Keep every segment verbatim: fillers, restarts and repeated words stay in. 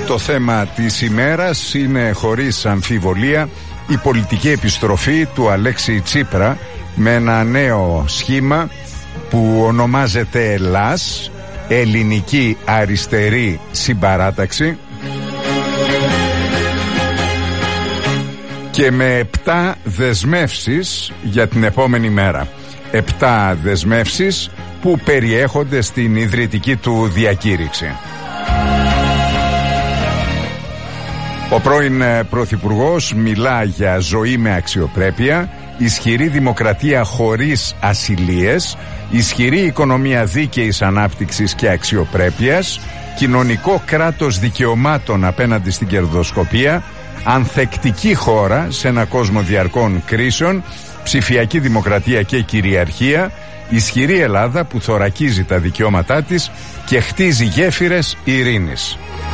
Το θέμα της ημέρας είναι χωρίς αμφιβολία η πολιτική επιστροφή του Αλέξη Τσίπρα με ένα νέο σχήμα που ονομάζεται ΕΛΑΣ, Ελληνική Αριστερή Συμπαράταξη, και με επτά δεσμεύσεις για την επόμενη μέρα. Επτά δεσμεύσεις που περιέχονται στην ιδρυτική του διακήρυξη. Ο πρώην Πρωθυπουργός μιλά για ζωή με αξιοπρέπεια, ισχυρή δημοκρατία χωρίς ασυλίες, ισχυρή οικονομία δίκαιης ανάπτυξης και αξιοπρέπειας, κοινωνικό κράτος δικαιωμάτων απέναντι στην κερδοσκοπία, ανθεκτική χώρα σε ένα κόσμο διαρκών κρίσεων, ψηφιακή δημοκρατία και κυριαρχία, ισχυρή Ελλάδα που θωρακίζει τα δικαιώματά της και χτίζει γέφυρες ειρήνης.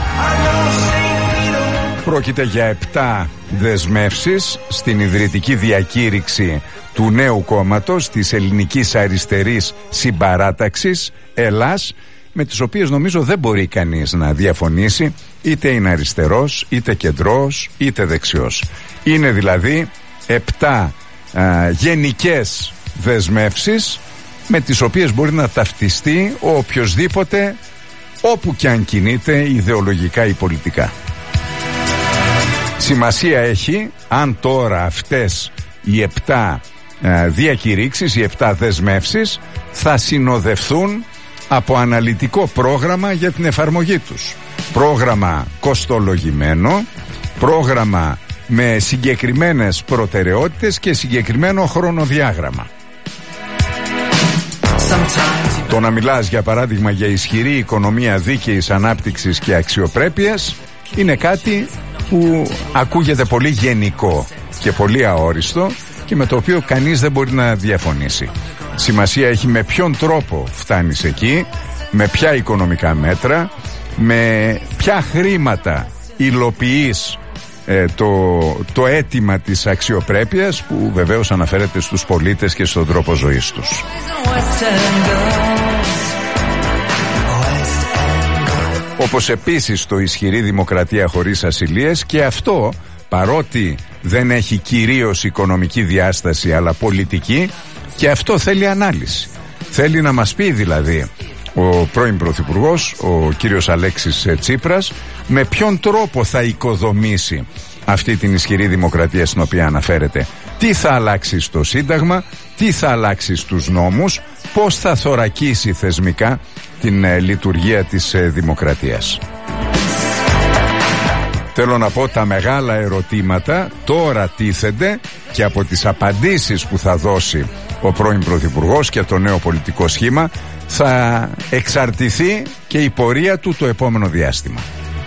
Πρόκειται για επτά δεσμεύσεις στην ιδρυτική διακήρυξη του νέου κόμματος της Ελληνικής Αριστερής Συμπαράταξης, ΕΛΑΣ, με τις οποίες νομίζω δεν μπορεί κανείς να διαφωνήσει, είτε είναι αριστερός, είτε κεντρός, είτε δεξιός. Είναι δηλαδή επτά α, γενικές δεσμεύσεις με τις οποίες μπορεί να ταυτιστεί ο οποιοσδήποτε, όπου και αν κινείται ιδεολογικά ή πολιτικά. Σημασία έχει αν τώρα αυτές οι επτά α, διακηρύξεις, οι επτά δεσμεύσεις θα συνοδευθούν από αναλυτικό πρόγραμμα για την εφαρμογή τους. Πρόγραμμα κοστολογημένο, πρόγραμμα με συγκεκριμένες προτεραιότητες και συγκεκριμένο χρονοδιάγραμμα. Το να μιλάς για παράδειγμα για ισχυρή οικονομία δίκαιης ανάπτυξης και αξιοπρέπειας είναι κάτι που ακούγεται πολύ γενικό και πολύ αόριστο και με το οποίο κανείς δεν μπορεί να διαφωνήσει. Σημασία έχει με ποιον τρόπο φτάνεις εκεί, με ποια οικονομικά μέτρα, με ποια χρήματα υλοποιείς ε, το, το αίτημα της αξιοπρέπειας που βεβαίως αναφέρεται στους πολίτες και στον τρόπο ζωής τους. Όπως επίσης το ισχυρή δημοκρατία χωρίς ασυλίες, και αυτό παρότι δεν έχει κυρίως οικονομική διάσταση αλλά πολιτική, και αυτό θέλει ανάλυση. Θέλει να μας πει δηλαδή ο πρώην Πρωθυπουργός, ο κύριος Αλέξης Τσίπρας, με ποιον τρόπο θα οικοδομήσει αυτή την ισχυρή δημοκρατία στην οποία αναφέρεται. Τι θα αλλάξει στο Σύνταγμα, τι θα αλλάξει στους νόμους, πώς θα θωρακίσει θεσμικά την ε, λειτουργία της ε, δημοκρατίας. Θέλω να πω, τα μεγάλα ερωτήματα τώρα τίθενται και από τις απαντήσεις που θα δώσει ο πρώην Πρωθυπουργός και το νέο πολιτικό σχήμα θα εξαρτηθεί και η πορεία του το επόμενο διάστημα.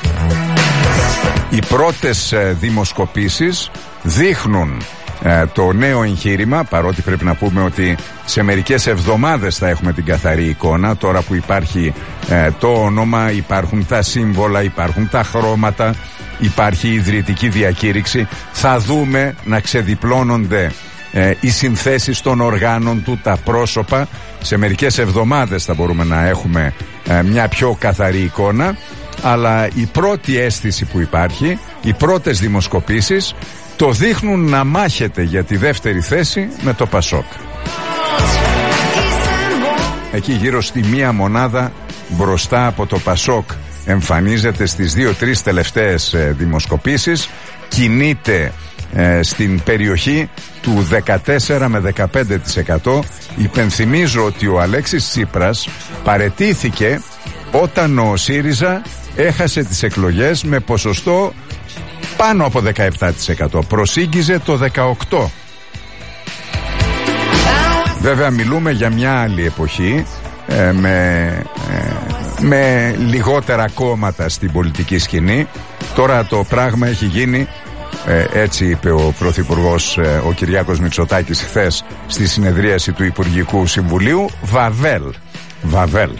Οι πρώτες ε, δημοσκοπήσεις δείχνουν ε, το νέο εγχείρημα, παρότι πρέπει να πούμε ότι σε μερικές εβδομάδες θα έχουμε την καθαρή εικόνα. Τώρα που υπάρχει ε, το όνομα, υπάρχουν τα σύμβολα, υπάρχουν τα χρώματα, υπάρχει η ιδρυτική διακήρυξη, θα δούμε να ξεδιπλώνονται ε, οι συνθέσεις των οργάνων του, τα πρόσωπα. Σε μερικές εβδομάδες θα μπορούμε να έχουμε ε, μια πιο καθαρή εικόνα, αλλά η πρώτη αίσθηση που υπάρχει, οι πρώτες δημοσκοπήσεις το δείχνουν να μάχεται για τη δεύτερη θέση με το Πασόκ. Εκεί γύρω στη μία μονάδα μπροστά από το Πασόκ εμφανίζεται στις δύο-τρεις τελευταίες ε, δημοσκοπήσεις, κινείται ε, στην περιοχή του δεκατέσσερα με δεκαπέντε τοις εκατό. Υπενθυμίζω ότι ο Αλέξης Τσίπρας παραιτήθηκε όταν ο ΣΥΡΙΖΑ έχασε τις εκλογές με ποσοστό πάνω από δεκαεπτά τοις εκατό, προσήγγιζε το δεκαοκτώ τοις εκατό. Βέβαια μιλούμε για μια άλλη εποχή ε, με, ε, με λιγότερα κόμματα στην πολιτική σκηνή. Τώρα το πράγμα έχει γίνει, ε, έτσι είπε ο Πρωθυπουργός ε, ο Κυριάκος Μητσοτάκης χθες στη συνεδρίαση του Υπουργικού Συμβουλίου, Βαβέλ. Βαβέλ.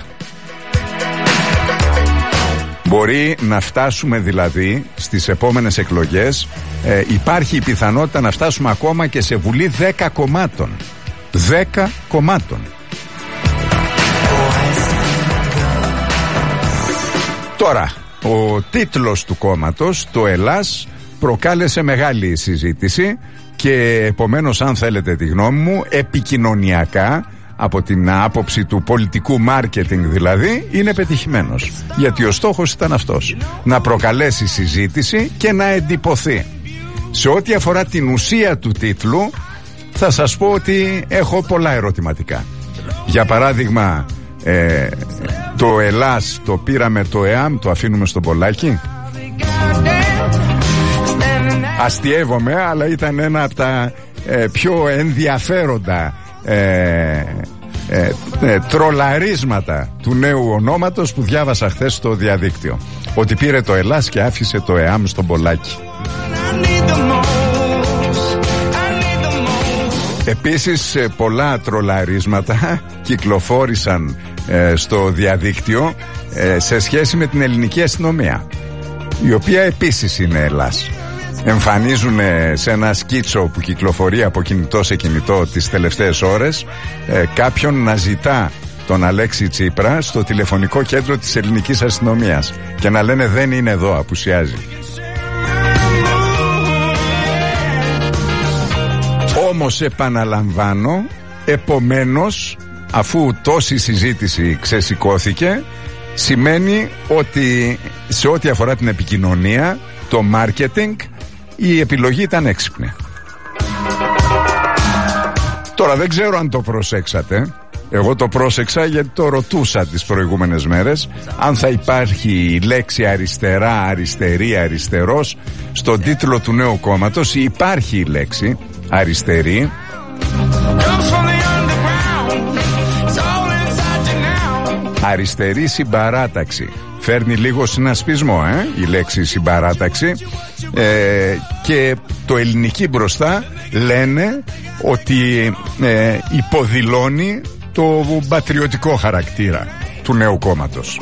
Μπορεί να φτάσουμε δηλαδή στις επόμενες εκλογές, ε, υπάρχει η πιθανότητα να φτάσουμε ακόμα και σε βουλή δέκα κομμάτων. δέκα κομμάτων. Τώρα, ο τίτλος του κόμματος, το Ελλάς, προκάλεσε μεγάλη συζήτηση και επομένως, αν θέλετε τη γνώμη μου, επικοινωνιακά, από την άποψη του πολιτικού μάρκετινγκ δηλαδή, είναι πετυχημένος. Γιατί ο στόχος ήταν αυτός, να προκαλέσει συζήτηση και να εντυπωθεί. Σε ό,τι αφορά την ουσία του τίτλου, θα σας πω ότι έχω πολλά ερωτηματικά. Για παράδειγμα, ε, το Ελλάς το πήραμε το ΕΑΜ, το αφήνουμε στο πολλάκι. Αστιεύομαι, αλλά ήταν ένα από τα ε, πιο ενδιαφέροντα ε, ε, ε, τρολαρίσματα του νέου ονόματος που διάβασα χθες στο διαδίκτυο. Ότι πήρε το Ελλάς και άφησε το ΕΑΜ στον πολλάκι. Επίσης, πολλά τρολαρίσματα κυκλοφόρησαν ε, στο διαδίκτυο ε, σε σχέση με την ελληνική αστυνομία, η οποία επίσης είναι Ελλάς. Εμφανίζουν ε, σε ένα σκίτσο που κυκλοφορεί από κινητό σε κινητό τις τελευταίες ώρες ε, κάποιον να ζητά τον Αλέξη Τσίπρα στο τηλεφωνικό κέντρο της ελληνικής αστυνομίας και να λένε δεν είναι εδώ, απουσιάζει. Όμως επαναλαμβάνω, επομένως, αφού τόση συζήτηση ξεσηκώθηκε, σημαίνει ότι σε ό,τι αφορά την επικοινωνία, το marketing, η επιλογή ήταν έξυπνη. Τώρα δεν ξέρω αν το προσέξατε. Εγώ το πρόσεξα γιατί το ρωτούσα τις προηγούμενες μέρες αν θα υπάρχει η λέξη αριστερά, αριστερή, αριστερός στον τίτλο του νέου κόμματος. Υπάρχει η λέξη αριστερή. Αριστερή συμπαράταξη. Φέρνει λίγο συνασπισμό ε, η λέξη συμπαράταξη ε, και το ελληνική μπροστά λένε ότι ε, υποδηλώνει το πατριωτικό χαρακτήρα του νέου κόμματος,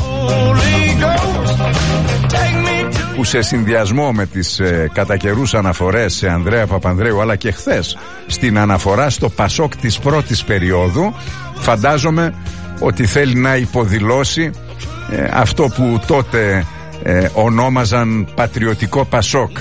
που σε συνδυασμό με τις ε, κατά καιρούς αναφορές σε Ανδρέα Παπανδρέου, αλλά και χθες στην αναφορά στο Πασόκ της πρώτης περίοδου, φαντάζομαι ότι θέλει να υποδηλώσει ε, αυτό που τότε ε, ονόμαζαν πατριωτικό Πασόκ,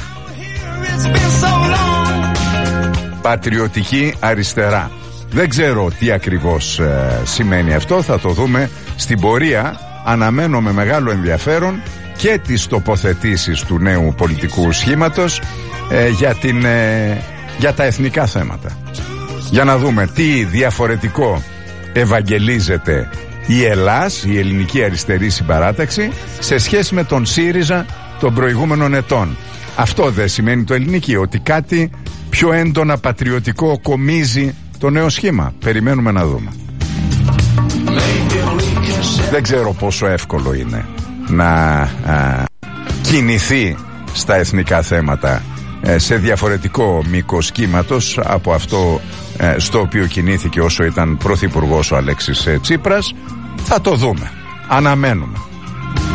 πατριωτική αριστερά. Δεν ξέρω τι ακριβώς ε, σημαίνει αυτό, θα το δούμε στην πορεία. Αναμένω με μεγάλο ενδιαφέρον και τις τοποθετήσεις του νέου πολιτικού σχήματος ε, για, την, ε, για τα εθνικά θέματα. Για να δούμε τι διαφορετικό ευαγγελίζεται η Ελλάς, η ελληνική αριστερή συμπαράταξη, σε σχέση με τον ΣΥΡΙΖΑ των προηγούμενων ετών. Αυτό δεν σημαίνει το ελληνική, ότι κάτι πιο έντονα πατριωτικό κομίζει το νέο σχήμα. Περιμένουμε να δούμε. Δεν ξέρω πόσο εύκολο είναι να α, κινηθεί στα εθνικά θέματα ε, σε διαφορετικό μήκος κύματος από αυτό ε, στο οποίο κινήθηκε όσο ήταν πρωθυπουργός ο Αλέξης Τσίπρας. Θα το δούμε. Αναμένουμε.